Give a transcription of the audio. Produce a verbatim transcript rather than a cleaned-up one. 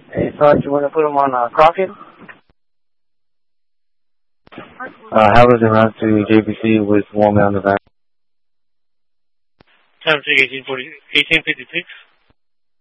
Hey, Sarge, you want to put them on uh, Crockett? Uh, Howard's around to J B C with one man on the back. Time check eighteen fifty-six.